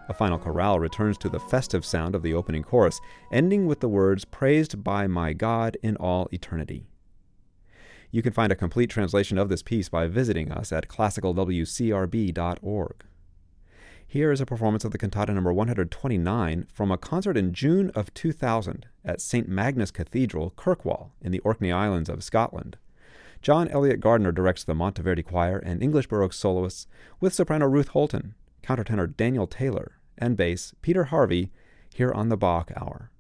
A final chorale returns to the festive sound of the opening chorus, ending with the words, "Praised by my God in all eternity." You can find a complete translation of this piece by visiting us at classicalwcrb.org. Here is a performance of the cantata number 129 from a concert in June of 2000 at St. Magnus Cathedral, Kirkwall, in the Orkney Islands of Scotland. John Elliott Gardner directs the Monteverdi Choir and English Baroque soloists with soprano Ruth Holton, countertenor Daniel Taylor, and bass Peter Harvey, here on the Bach Hour.